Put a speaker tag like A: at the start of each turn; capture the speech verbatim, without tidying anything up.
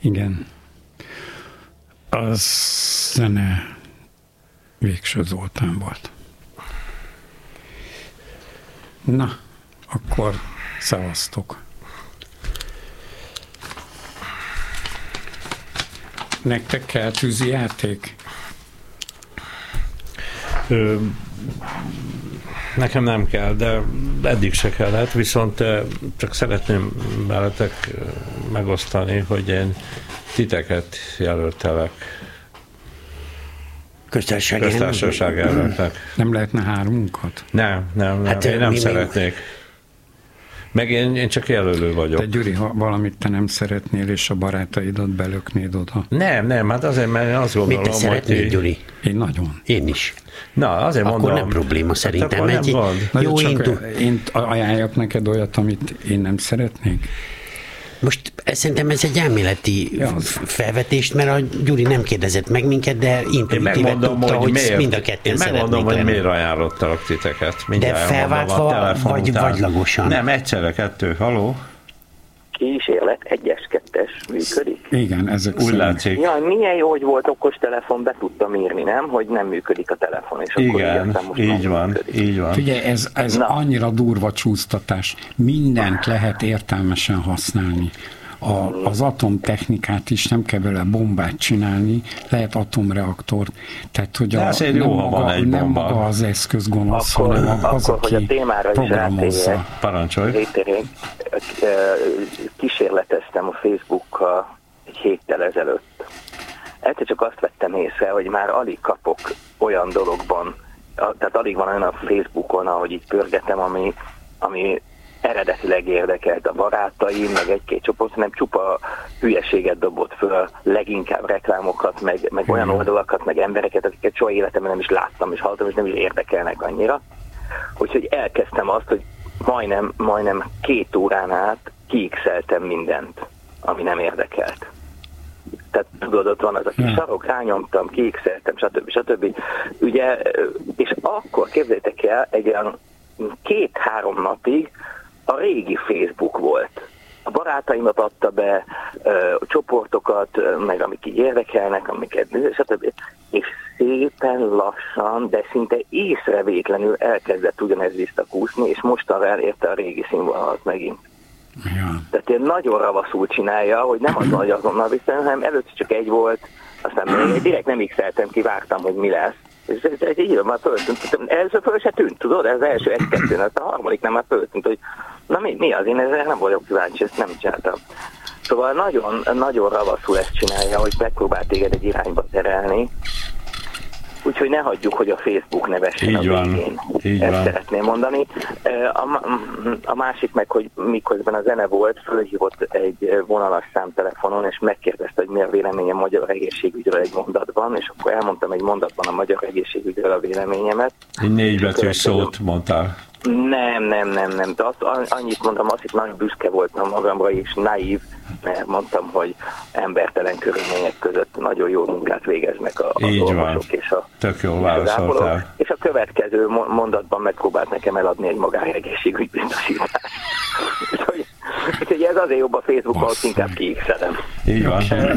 A: Igen. Az zene Végső Zoltán volt. Na, akkor szevasztok. Nektek kell tűzijáték?
B: Ö, nekem nem kell, de eddig se kellett, viszont csak szeretném veletek megosztani, hogy én titeket jelöltelek.
C: Köztársaság,
B: Köztársaság elnöknek.
A: Nem lehetne háromunkat?
B: Nem, nem, nem.
C: Hát,
B: én nem
C: mi
B: szeretnék. Meg én, én csak jelölő vagyok.
A: Te Gyuri, ha valamit te nem szeretnél, és a barátaidat belöknéd oda.
B: Nem, nem, hát azért, mert én azt gondolom,
C: mit te szeretnél,
B: hogy...
C: Gyuri?
A: Én nagyon.
C: Én is.
B: Na, azért
C: akkor
B: mondom.
C: nem probléma szerintem.
B: Hát
C: Egy
B: nem
C: jó
A: csak
C: intu...
A: én ajánljak neked olyat, amit én nem szeretnék?
C: Most szerintem ez egy elméleti
A: Ja.
C: felvetést, mert a Gyuri nem kérdezett meg minket, de
B: Én
C: intuitíven
B: megmondom,
C: tudta,
B: hogy,
C: hogy
B: miért,
C: mind a ketten
B: én megmondom, hogy
C: lenni.
B: miért ajánlottalak titeket.
C: De
B: Mindjárt elmondom
C: felváltva,
B: a telefon
C: vagy
B: után.
C: vagylagosan?
B: Nem, egyszerre kettő. Haló?
D: Kísérlet, egyes, kettes működik.
A: Igen, ezek
B: Úgy
A: szerint.
B: látszik.
D: Ja, milyen jó, hogy volt okos telefon, be tudtam írni, nem? Hogy nem működik a telefon, és akkor
B: Igen,
D: aztán most
B: így
D: már
B: van,
D: működik.
B: így van.
A: Figyelj, ez, ez annyira durva csúsztatás. Mindent lehet értelmesen használni. A, az atomtechnikát is, nem kell vele bombát csinálni, lehet atomreaktort. Tehát, hogy a,
B: azért jó,
A: nem,
B: ha van
A: maga,
B: egy
A: nem
B: bomba.
A: maga az eszköz gonosz,
D: Akkor,
A: hanem az,
D: akkor hogy a
A: aki
D: témára is
A: programozza.
D: rátérjek.
B: Parancsolj.
D: Rétérén kísérleteztem a Facebookkal egy héttel ezelőtt. Egyszer csak azt vettem észre, hogy már alig kapok olyan dologban, tehát alig van olyan a Facebookon, ahogy így pörgetem, ami, ami eredetileg érdekelt a barátaim, meg egy-két csoport, hanem csupa hülyeséget dobott föl, leginkább reklámokat, meg, meg olyan oldalakat, meg embereket, akiket soha életemben nem is láttam, és hallottam, és nem is érdekelnek annyira. Úgyhogy elkezdtem azt, hogy majdnem, majdnem két órán át kiixeltem mindent, ami nem érdekelt. Tehát tudod, ott van az a kis sarok, rányomtam, kiixeltem, stb. stb. Ugye, és akkor képzeljétek el, egy olyan két-három napig a régi Facebook volt. A barátaimat adta be, ö, csoportokat, ö, meg amik így érdekelnek, amiket, stb. És szépen lassan, de szinte észrevétlenül elkezdett ugyanez visszakúszni, és mostanra elérte a régi színvonalat megint.
A: Ja.
D: Tehát ilyen nagyon ravaszul csinálja, hogy nem azon, hogy azonnal visszajön, hanem először csak egy volt, aztán még direkt nem x-eltem ki, vártam, hogy mi lesz. És ez, ez így már föltűnt. Először föl se tűnt, tudod? Ez az első egy-kettőn, a harmadik nem már föltűnt, hogy na mi, mi az, én ezzel nem vagyok kíváncsi, ezt nem csináltam. Szóval nagyon, nagyon ravaszul ezt csinálja, hogy megpróbál téged egy irányba terelni. Úgyhogy ne hagyjuk, hogy a Facebook nevessen a végén.
B: Így
D: Ezt
B: van.
D: szeretném mondani. A, a másik meg, hogy miközben a zene volt, fölhívott egy vonalas számtelefonon, és megkérdezte, hogy mi a véleményem magyar egészségügyről egy mondatban, és akkor elmondtam egy mondatban a magyar egészségügyről a véleményemet.
B: Egy négybetűs szót mondtál.
D: Nem, nem, nem, nem. De azt, annyit mondtam, azt, hogy nagyon büszke voltam magamra, és naív, mert mondtam, hogy embertelen körülmények között nagyon jó munkát végeznek a, a orvosok és a
B: tök jól válaszoltál.
D: És a következő mondatban megpróbált nekem eladni egy magánegészségügybiztosítást. Úgyhogy ez azért jobb a Facebookon, hogy inkább kiixelem.
B: Így van.